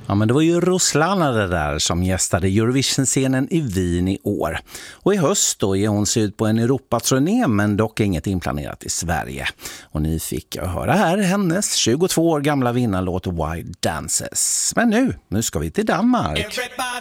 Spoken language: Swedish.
Ja, men det var ju Ruslana det där som gästade Eurovision-scenen i Wien i år. Och i höst då ger hon sig ut på en Europaturné, men dock inget inplanerat i Sverige. Och ni fick höra här hennes 22 år gamla vinnarlåt Wild Dances. Men nu ska vi till Danmark.